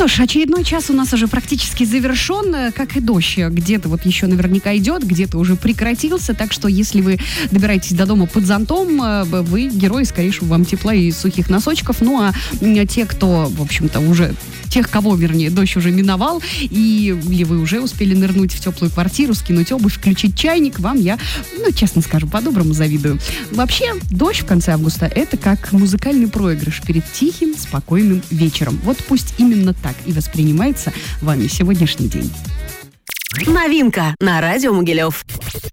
Что ж, очередной час у нас уже практически завершен, как и дождь. Где-то вот еще наверняка идет, где-то уже прекратился. Так что, если вы добираетесь до дома под зонтом, вы герои, скорее всего, вам тепла и сухих носочков. Ну, а те, кто, в общем-то, уже... Тех, кого, вернее, дождь уже миновал, или вы уже успели нырнуть в теплую квартиру, скинуть обувь, включить чайник, вам я, честно скажу, по-доброму завидую. Вообще, дождь в конце августа – это как музыкальный проигрыш перед тихим, спокойным вечером. Вот пусть именно так и воспринимается вами сегодняшний день. Новинка на радио Могилев.